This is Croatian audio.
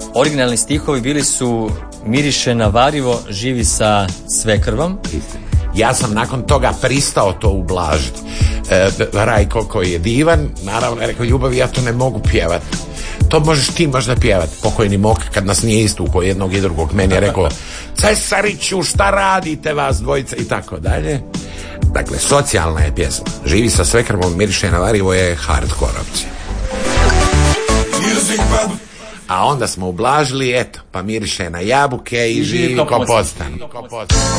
Originalni stihovi bili su miriše na varivo, živi sa svekrvom. Ja sam nakon toga pristao to ublažiti. Rajko koji je divan, naravno je rekao, Ljubav, ja to ne mogu pjevati. To možeš ti možda pjevati. Pokojni Mok, kad nas nije istukao jednog i drugog, meni je rekao, Cesariću, šta radite vas dvojica i tako dalje. Dakle, socijalna je pjesma. Živi sa svekrvom, miriše na varivo je hardcore opcija. A onda smo ublažili, eto, pa miriše na jabuke i živi ko postan.